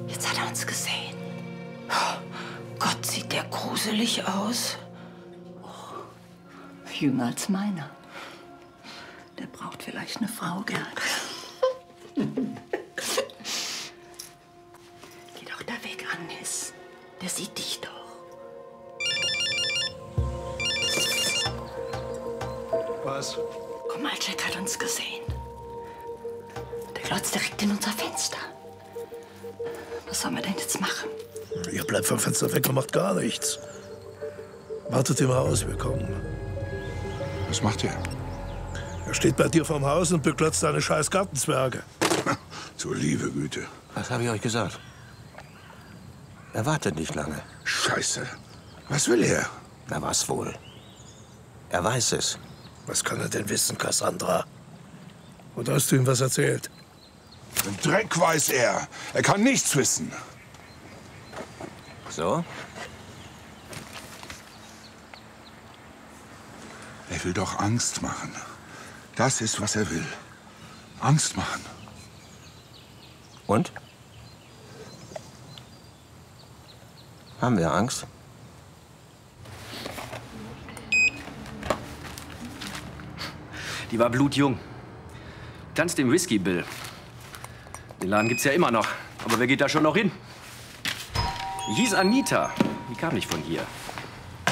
Jetzt hat er uns gesehen. Oh, Gott, sieht der gruselig aus. Oh, jünger als meiner. Der braucht vielleicht eine Frau, Gerd. Geh doch da weg, Agnes. Der sieht dich doch. Was? Guck mal, Jack hat uns gesehen. Der glotzt direkt in unser Fenster. Was sollen wir denn jetzt machen? Ihr bleibt vom Fenster weg und macht gar nichts. Wartet immer aus, wir kommen. Was macht ihr? Er steht bei dir vorm Haus und beglotzt deine scheiß Gartenzwerge. Zur liebe Güte. Was habe ich euch gesagt? Er wartet nicht lange. Scheiße. Was will er? Na was wohl? Er weiß es. Was kann er denn wissen, Cassandra? Oder hast du ihm was erzählt? Den Dreck weiß er. Er kann nichts wissen. So? Er will doch Angst machen. Das ist, was er will. Angst machen. Und? Haben wir Angst? Die war blutjung. Tanzt im Whisky, Bill. Den Laden gibt's ja immer noch. Aber wer geht da schon noch hin? Die hieß Anita. Die kam nicht von hier.